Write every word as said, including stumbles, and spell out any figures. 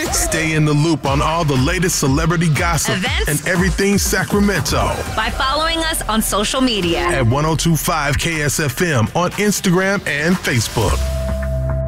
Stay in the loop on all the latest celebrity gossip events, and everything Sacramento by following us on social media at one oh two point five K S F M on Instagram and Facebook.